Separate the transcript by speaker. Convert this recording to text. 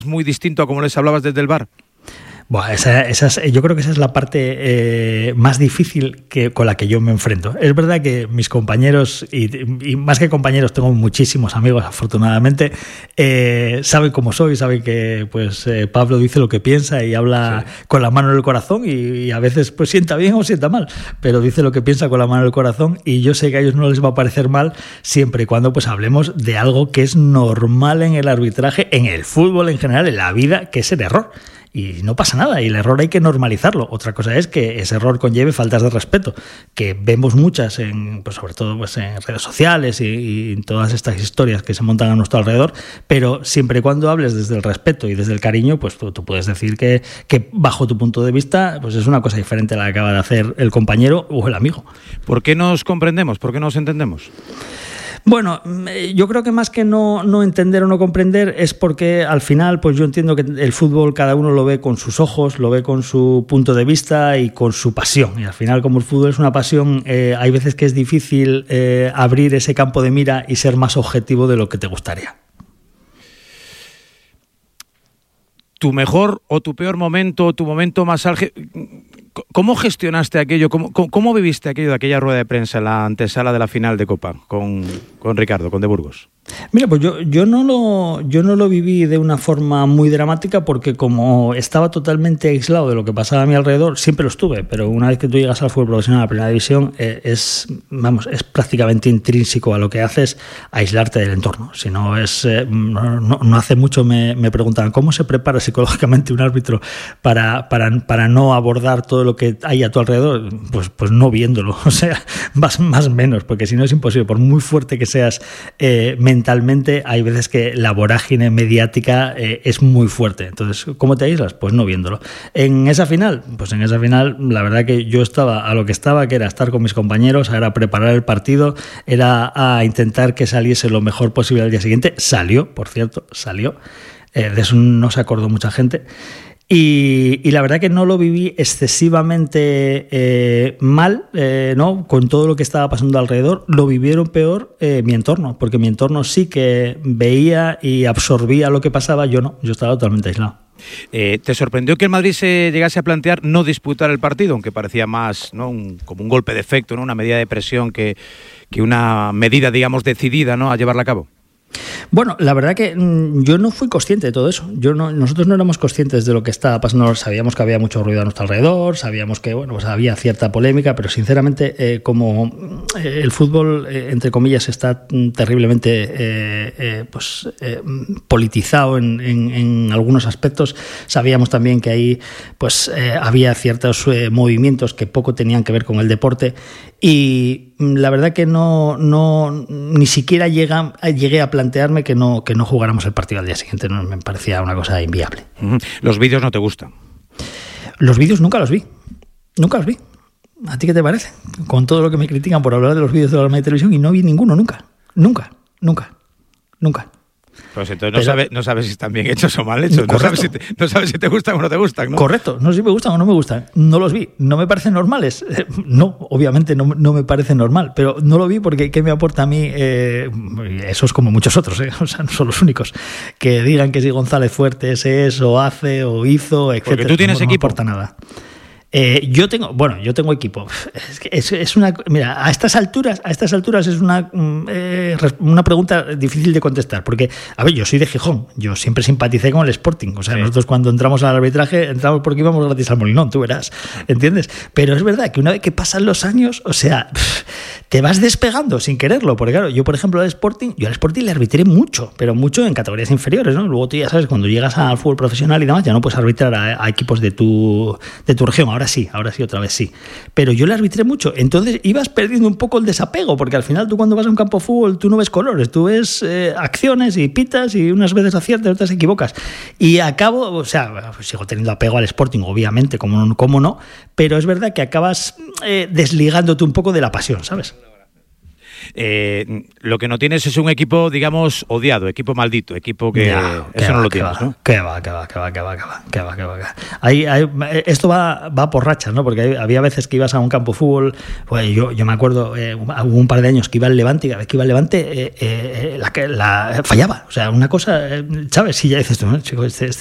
Speaker 1: muy distinto a como les hablabas desde el bar.
Speaker 2: Bueno, yo creo que esa es la parte más difícil con la que yo me enfrento. Es verdad que mis compañeros, y más que compañeros, tengo muchísimos amigos, afortunadamente, saben cómo soy, saben que pues Pablo dice lo que piensa y habla con la mano en el corazón y a veces pues sienta bien o sienta mal, pero dice lo que piensa con la mano en el corazón y yo sé que a ellos no les va a parecer mal siempre y cuando pues hablemos de algo que es normal en el arbitraje, en el fútbol en general, en la vida, que es el error. Y no pasa nada, y el error hay que normalizarlo. Otra cosa es que ese error conlleve faltas de respeto, que vemos muchas, pues sobre todo pues en redes sociales y en todas estas historias que se montan a nuestro alrededor, pero siempre y cuando hables desde el respeto y desde el cariño, pues tú puedes decir que bajo tu punto de vista pues es una cosa diferente a la que acaba de hacer el compañero o el amigo.
Speaker 1: ¿Por qué nos comprendemos? ¿Por qué nos entendemos?
Speaker 2: Bueno, yo creo que más que no entender o no comprender es porque al final pues yo entiendo que el fútbol cada uno lo ve con sus ojos, lo ve con su punto de vista y con su pasión. Y al final, como el fútbol es una pasión, hay veces que es difícil abrir ese campo de mira y ser más objetivo de lo que te gustaría.
Speaker 1: ¿Tu mejor o tu peor momento, tu momento más álgido? ¿Cómo gestionaste aquello? ¿Cómo viviste aquello de aquella rueda de prensa en la antesala de la final de Copa con Ricardo, con De Burgos?
Speaker 2: Mira, pues yo no lo viví de una forma muy dramática porque como estaba totalmente aislado de lo que pasaba a mi alrededor, siempre lo estuve, pero una vez que tú llegas al fútbol profesional a la primera división es prácticamente intrínseco a lo que haces aislarte del entorno. Si no no hace mucho me preguntaban ¿cómo se prepara psicológicamente un árbitro para no abordar todo lo que hay a tu alrededor? Pues no viéndolo, o sea, más o menos, porque si no es imposible, por muy fuerte que seas mentalmente, hay veces que la vorágine mediática es muy fuerte. Entonces, ¿cómo te aíslas? Pues no viéndolo. En esa final, la verdad que yo estaba a lo que estaba, que era estar con mis compañeros, era preparar el partido, era a intentar que saliese lo mejor posible al día siguiente. Salió, por cierto, salió. De eso no se acordó mucha gente. Y la verdad que no lo viví excesivamente mal, ¿no? Con todo lo que estaba pasando alrededor. Lo vivieron peor mi entorno, porque mi entorno sí que veía y absorbía lo que pasaba, yo no, yo estaba totalmente aislado.
Speaker 1: ¿Te sorprendió que el Madrid se llegase a plantear no disputar el partido, aunque parecía más, ¿no? como un golpe de efecto, ¿no? Una medida de presión que una medida, digamos, decidida, ¿no? a llevarla a cabo?
Speaker 2: Bueno, la verdad que yo no fui consciente de todo eso. Nosotros no éramos conscientes de lo que estaba pasando. Sabíamos que había mucho ruido a nuestro alrededor, sabíamos que pues había cierta polémica, pero sinceramente, como el fútbol, entre comillas, está terriblemente politizado en algunos aspectos, sabíamos también que ahí pues había ciertos movimientos que poco tenían que ver con el deporte. Y la verdad que ni siquiera llegué a plantearme que no jugáramos el partido al día siguiente. No, me parecía una cosa inviable.
Speaker 1: ¿Los vídeos no te gustan?
Speaker 2: Los vídeos nunca los vi. ¿A ti qué te parece? Con todo lo que me critican por hablar de los vídeos de la Alarma de Televisión, y no vi ninguno Nunca.
Speaker 1: Pues entonces no sabes si están bien hechos o mal hechos. No sabes si te gustan o no te gustan, ¿no?
Speaker 2: Correcto, no sé si me gustan o no me gustan. No los vi. ¿No me parecen normales? No, obviamente no me parece normal, pero no lo vi porque ¿qué me aporta a mí? Eso es como muchos otros, o sea, no son los únicos. Que digan que si González Fuertes es o hace o hizo, etcétera.
Speaker 1: Porque tú tienes equipo.
Speaker 2: No aporta nada. Yo tengo equipo. Es una, mira, a estas alturas es una pregunta difícil de contestar, porque, a ver, yo soy de Gijón, yo siempre simpaticé con el Sporting, o sea, nosotros cuando entramos al arbitraje entramos porque íbamos gratis al Molinón, tú verás, ¿entiendes? Pero es verdad que una vez que pasan los años, o sea, te vas despegando sin quererlo, porque claro, yo por ejemplo al Sporting le arbitré mucho, pero mucho en categorías inferiores, ¿no? Luego tú ya sabes, cuando llegas al fútbol profesional y demás, ya no puedes arbitrar a equipos de tu región. Ahora sí, otra vez sí. Pero yo le arbitré mucho. Entonces ibas perdiendo un poco el desapego, porque al final tú cuando vas a un campo de fútbol tú no ves colores, tú ves acciones y pitas y unas veces aciertas, otras equivocas. Y acabo, o sea, sigo teniendo apego al Sporting, obviamente, como no, pero es verdad que acabas desligándote un poco de la pasión, ¿sabes?
Speaker 1: Lo que no tienes es un equipo, digamos, odiado, equipo maldito, equipo que eso no lo tienes, ¿no?
Speaker 2: Que va. Esto va por rachas, ¿no? Porque había veces que ibas a un campo de fútbol, pues yo me acuerdo, hubo un par de años que iba al Levante, y cada vez que iba al Levante la fallaba. O sea, una cosa, ¿sabes? Si ya dices tú, ¿no? Chico, este